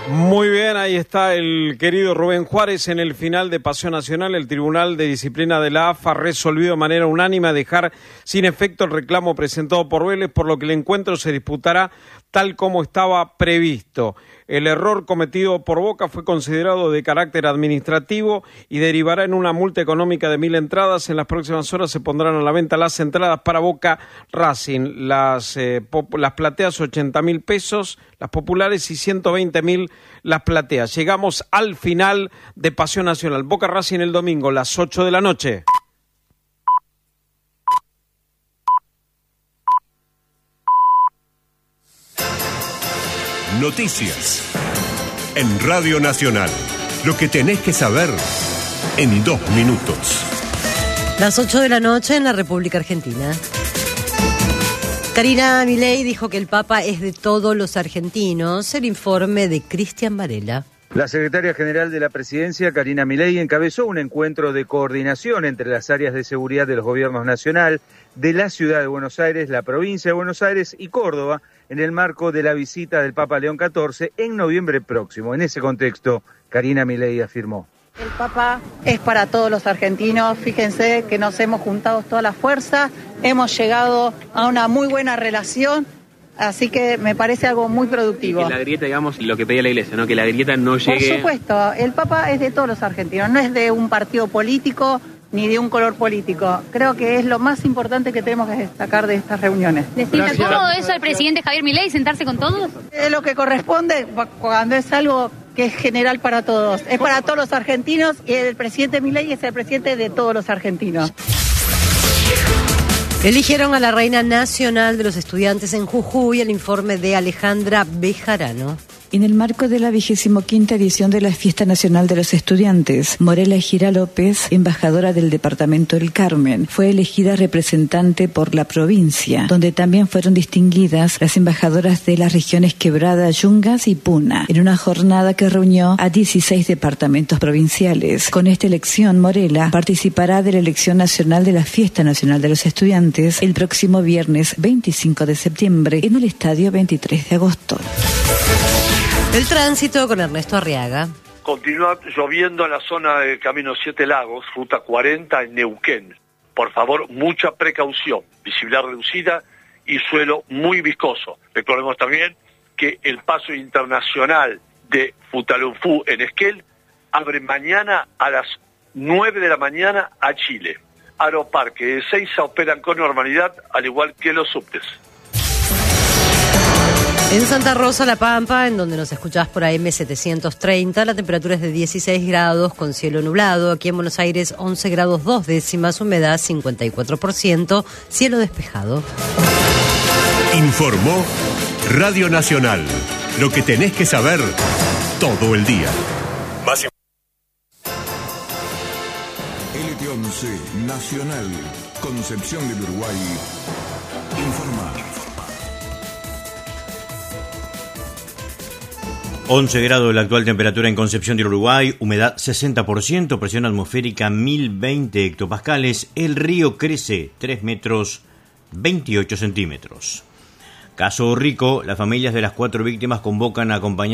Muy bien, ahí está el querido Rubén Juárez. En el final de Paseo Nacional, el Tribunal de Disciplina de la AFA resolvió de manera unánime dejar sin efecto el reclamo presentado por Vélez, por lo que el encuentro se disputará tal como estaba previsto. El error cometido por Boca fue considerado de carácter administrativo y derivará en una multa económica de 1.000 entradas. En las próximas horas se pondrán a la venta las entradas para Boca Racing. Las plateas 80.000 pesos, las populares, y 120.000 las plateas. Llegamos al final de Paseo Nacional. Boca Racing el domingo, las 8 de la noche. Noticias en Radio Nacional. Lo que tenés que saber en 2 minutos. Las 8 de la noche en la República Argentina. Karina Milei dijo que el Papa es de todos los argentinos. El informe de Cristian Varela. La secretaria general de la Presidencia, Karina Milei, encabezó un encuentro de coordinación entre las áreas de seguridad de los gobiernos nacional, de la Ciudad de Buenos Aires, la provincia de Buenos Aires y Córdoba, en el marco de la visita del Papa León XIV en noviembre próximo. En ese contexto, Karina Milei afirmó: el Papa es para todos los argentinos. Fíjense que nos hemos juntado todas las fuerzas, hemos llegado a una muy buena relación, así que me parece algo muy productivo. Que la grieta, digamos, lo que pedía la Iglesia, ¿no? Que la grieta no llegue... Por supuesto, el Papa es de todos los argentinos, no es de un partido político ni de un color político. Creo que es lo más importante que tenemos que destacar de estas reuniones. ¿Le está cómodo eso al presidente Javier Milei, sentarse con todos? Es lo que corresponde cuando es algo que es general para todos. Es para todos los argentinos y el presidente Milei es el presidente de todos los argentinos. Eligieron a la reina nacional de los estudiantes en Jujuy. El informe de Alejandra Bejarano. En el marco de la 25ª edición de la Fiesta Nacional de los Estudiantes, Morela Gira López, embajadora del Departamento del Carmen, fue elegida representante por la provincia, donde también fueron distinguidas las embajadoras de las regiones Quebrada, Yungas y Puna, en una jornada que reunió a 16 departamentos provinciales. Con esta elección, Morela participará de la elección nacional de la Fiesta Nacional de los Estudiantes el próximo viernes 25 de septiembre en el Estadio 23 de agosto. El tránsito con Ernesto Arriaga. Continúa lloviendo en la zona de Camino Siete Lagos, ruta 40 en Neuquén. Por favor, mucha precaución, visibilidad reducida y suelo muy viscoso. Recordemos también que el paso internacional de Futalufú en Esquel abre mañana a las 9 de la mañana a Chile. Aeroparque de Ezeiza operan con normalidad, al igual que los subtes. En Santa Rosa, La Pampa, en donde nos escuchás por AM 730, la temperatura es de 16 grados con cielo nublado. Aquí en Buenos Aires, 11 grados 2 décimas, humedad 54%, cielo despejado. Informó Radio Nacional. Lo que tenés que saber todo el día. Más LT11 Nacional, Concepción del Uruguay, informa. 11 grados la actual temperatura en Concepción del Uruguay, humedad 60%, presión atmosférica 1020 hectopascales, el río crece 3 metros 28 centímetros. Caso Rico, las familias de las 4 víctimas convocan a acompañar